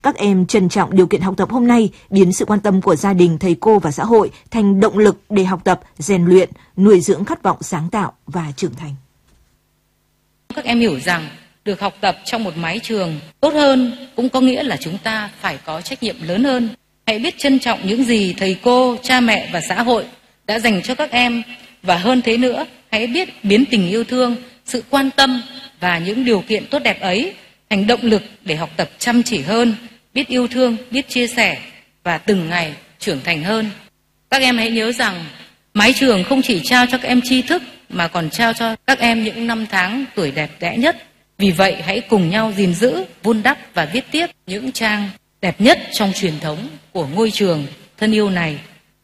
Các em trân trọng điều kiện học tập hôm nay, biến sự quan tâm của gia đình, thầy cô và xã hội thành động lực để học tập, rèn luyện, nuôi dưỡng khát vọng sáng tạo và trưởng thành. Các em hiểu rằng được học tập trong một mái trường tốt hơn cũng có nghĩa là chúng ta phải có trách nhiệm lớn hơn. Hãy biết trân trọng những gì thầy cô, cha mẹ và xã hội đã dành cho các em, và hơn thế nữa, hãy biết biến tình yêu thương, sự quan tâm và những điều kiện tốt đẹp ấy thành động lực để học tập chăm chỉ hơn, biết yêu thương, biết chia sẻ và từng ngày trưởng thành hơn. Các em hãy nhớ rằng mái trường không chỉ trao cho các em tri thức mà còn trao cho các em những năm tháng tuổi đẹp đẽ nhất. Vì vậy hãy cùng nhau gìn giữ, vun đắp và viết tiếp những trang đẹp nhất trong truyền thống của ngôi trường thân yêu này.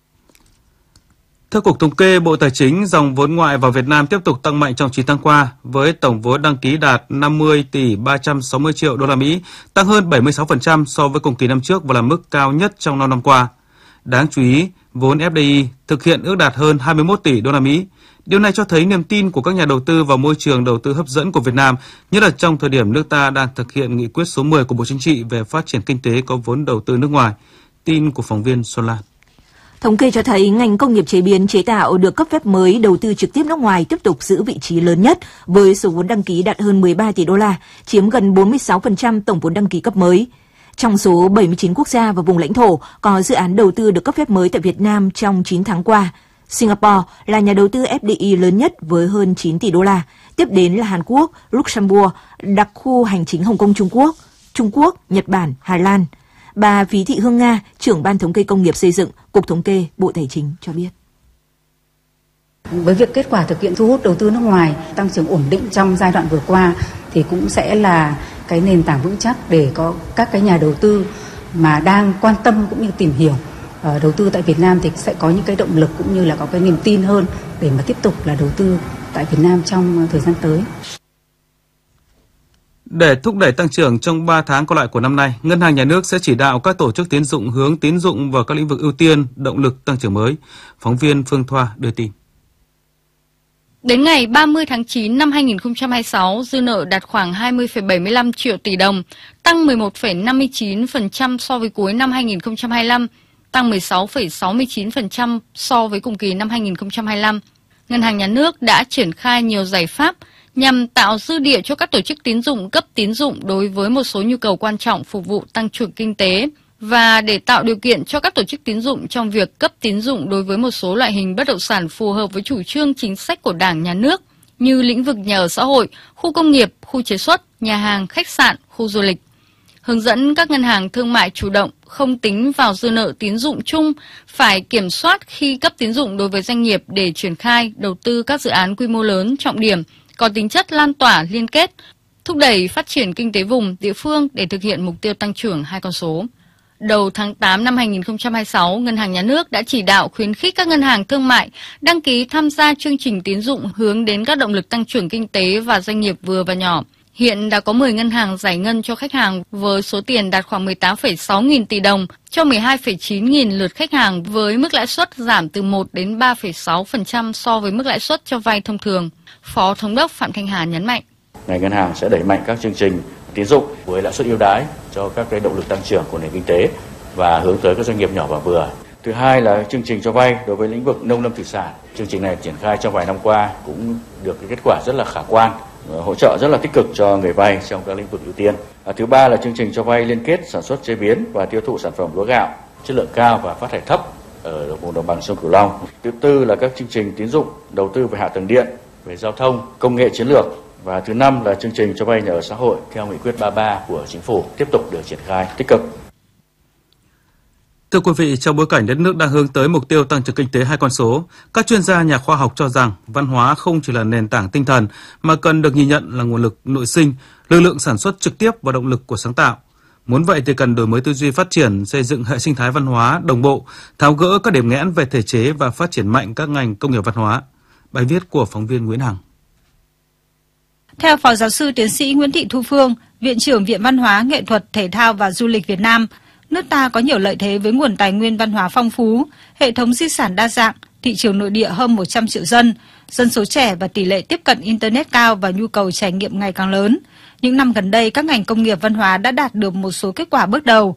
Theo Cục Thống kê Bộ Tài chính, dòng vốn ngoại vào Việt Nam tiếp tục tăng mạnh trong 9 tháng qua, với tổng vốn đăng ký đạt 50 tỷ 360 triệu đô la Mỹ, tăng hơn 76% so với cùng kỳ năm trước và là mức cao nhất trong 5 năm qua. Đáng chú ý, vốn FDI thực hiện ước đạt hơn 21 tỷ đô la Mỹ. Điều này cho thấy niềm tin của các nhà đầu tư vào môi trường đầu tư hấp dẫn của Việt Nam, nhất là trong thời điểm nước ta đang thực hiện nghị quyết số 10 của Bộ Chính trị về phát triển kinh tế có vốn đầu tư nước ngoài. Tin của phóng viên Xuân Lan. Thống kê cho thấy ngành công nghiệp chế biến chế tạo được cấp phép mới đầu tư trực tiếp nước ngoài tiếp tục giữ vị trí lớn nhất với số vốn đăng ký đạt hơn 13 tỷ đô la, chiếm gần 46% tổng vốn đăng ký cấp mới. Trong số 79 quốc gia và vùng lãnh thổ có dự án đầu tư được cấp phép mới tại Việt Nam trong 9 tháng qua, Singapore là nhà đầu tư FDI lớn nhất với hơn 9 tỷ đô la, tiếp đến là Hàn Quốc, Luxembourg, đặc khu hành chính Hồng Kông Trung Quốc, Nhật Bản, Hà Lan. Bà Phí Thị Hương Nga, trưởng Ban Thống kê Công nghiệp Xây dựng, Cục Thống kê, Bộ Tài chính cho biết. Với việc kết quả thực hiện thu hút đầu tư nước ngoài, tăng trưởng ổn định trong giai đoạn vừa qua thì cũng sẽ là cái nền tảng vững chắc để có các cái nhà đầu tư mà đang quan tâm cũng như tìm hiểu đầu tư tại Việt Nam thì sẽ có những cái động lực cũng như là có cái niềm tin hơn để mà tiếp tục là đầu tư tại Việt Nam trong thời gian tới. Để thúc đẩy tăng trưởng trong 3 tháng còn lại của năm nay, Ngân hàng Nhà nước sẽ chỉ đạo các tổ chức tín dụng hướng tín dụng vào các lĩnh vực ưu tiên, động lực tăng trưởng mới. Phóng viên Phương Thoa đưa tin. Đến ngày 30 tháng 9 năm 2026, dư nợ đạt khoảng 20,75 triệu tỷ đồng, tăng 11,59% so với cuối năm 2025, tăng 16,69% so với cùng kỳ năm 2025. Ngân hàng Nhà nước đã triển khai nhiều giải pháp nhằm tạo dư địa cho các tổ chức tín dụng cấp tín dụng đối với một số nhu cầu quan trọng phục vụ tăng trưởng kinh tế và để tạo điều kiện cho các tổ chức tín dụng trong việc cấp tín dụng đối với một số loại hình bất động sản phù hợp với chủ trương chính sách của Đảng, Nhà nước như lĩnh vực nhà ở xã hội, khu công nghiệp, khu chế xuất, nhà hàng, khách sạn, khu du lịch. Hướng dẫn các ngân hàng thương mại chủ động không tính vào dư nợ tín dụng chung, phải kiểm soát khi cấp tín dụng đối với doanh nghiệp để triển khai đầu tư các dự án quy mô lớn trọng điểm có tính chất lan tỏa liên kết, thúc đẩy phát triển kinh tế vùng, địa phương để thực hiện mục tiêu tăng trưởng hai con số. Đầu tháng 8 năm 2026, Ngân hàng Nhà nước đã chỉ đạo khuyến khích các ngân hàng thương mại đăng ký tham gia chương trình tín dụng hướng đến các động lực tăng trưởng kinh tế và doanh nghiệp vừa và nhỏ. Hiện đã có 10 ngân hàng giải ngân cho khách hàng với số tiền đạt khoảng 18,6 nghìn tỷ đồng cho 12,9 nghìn lượt khách hàng với mức lãi suất giảm từ 1 đến 3,6% so với mức lãi suất cho vay thông thường. Phó Thống đốc Phạm Thanh Hà nhấn mạnh. Ngành ngân hàng sẽ đẩy mạnh các chương trình tín dụng với lãi suất ưu đãi cho các cái động lực tăng trưởng của nền kinh tế và hướng tới các doanh nghiệp nhỏ và vừa. Thứ hai là chương trình cho vay đối với lĩnh vực nông lâm thủy sản. Chương trình này triển khai trong vài năm qua cũng được cái kết quả rất là khả quan, hỗ trợ rất là tích cực cho người vay trong các lĩnh vực ưu tiên. Thứ ba là chương trình cho vay liên kết sản xuất chế biến và tiêu thụ sản phẩm lúa gạo chất lượng cao và phát thải thấp ở vùng đồng bằng sông Cửu Long. Thứ tư là các chương trình tín dụng đầu tư về hạ tầng điện, về giao thông, công nghệ chiến lược. Và thứ năm là chương trình cho vay nhà ở xã hội theo nghị quyết 33 của Chính phủ tiếp tục được triển khai tích cực. Thưa quý vị, trong bối cảnh đất nước đang hướng tới mục tiêu tăng trưởng kinh tế hai con số, các chuyên gia nhà khoa học cho rằng văn hóa không chỉ là nền tảng tinh thần mà cần được nhìn nhận là nguồn lực nội sinh, lực lượng sản xuất trực tiếp và động lực của sáng tạo. Muốn vậy thì cần đổi mới tư duy phát triển, xây dựng hệ sinh thái văn hóa đồng bộ, tháo gỡ các điểm nghẽn về thể chế và phát triển mạnh các ngành công nghiệp văn hóa. Bài viết của phóng viên Nguyễn Hằng. Theo Phó Giáo sư Tiến sĩ Nguyễn Thị Thu Phương, Viện trưởng Viện Văn hóa, Nghệ thuật, Thể thao và Du lịch Việt Nam, nước ta có nhiều lợi thế với nguồn tài nguyên văn hóa phong phú, hệ thống di sản đa dạng, thị trường nội địa hơn 100 triệu dân số trẻ và tỷ lệ tiếp cận Internet cao và nhu cầu trải nghiệm ngày càng lớn. Những năm gần đây, các ngành công nghiệp văn hóa đã đạt được một số kết quả bước đầu